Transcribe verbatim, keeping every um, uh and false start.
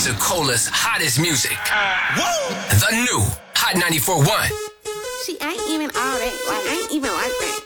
Pensacola's hottest music. Woo! The new Hot ninety-four point one. She ain't even all that. Like, ain't even like that.